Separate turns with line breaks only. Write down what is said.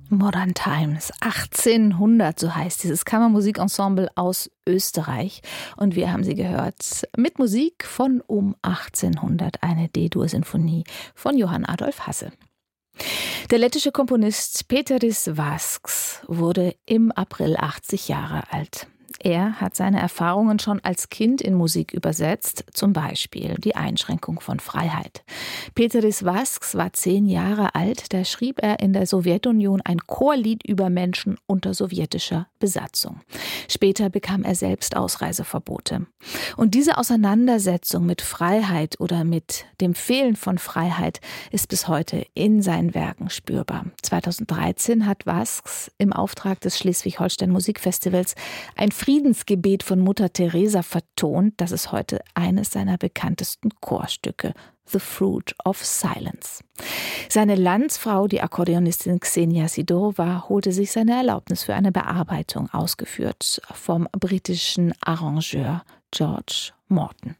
Modern Times 1800, so heißt dieses Kammermusikensemble aus Österreich. Und wir haben sie gehört mit Musik von um 1800, eine D-Dur-Sinfonie von Johann Adolf Hasse. Der lettische Komponist Péteris Vasks wurde im April 80 Jahre alt. Er hat seine Erfahrungen schon als Kind in Musik übersetzt, zum Beispiel die Einschränkung von Freiheit. Péteris Vasks war 10 Jahre alt, da schrieb er in der Sowjetunion ein Chorlied über Menschen unter sowjetischer Besatzung. Später bekam er selbst Ausreiseverbote. Und diese Auseinandersetzung mit Freiheit oder mit dem Fehlen von Freiheit ist bis heute in seinen Werken spürbar. 2013 hat Vasks im Auftrag des Schleswig-Holstein Musikfestivals ein Friedensgebet von Mutter Teresa vertont. Das ist heute eines seiner bekanntesten Chorstücke, The Fruit of Silence. Seine Landsfrau, die Akkordeonistin Xenia Sidorova, holte sich seine Erlaubnis für eine Bearbeitung, ausgeführt vom britischen Arrangeur George Morton.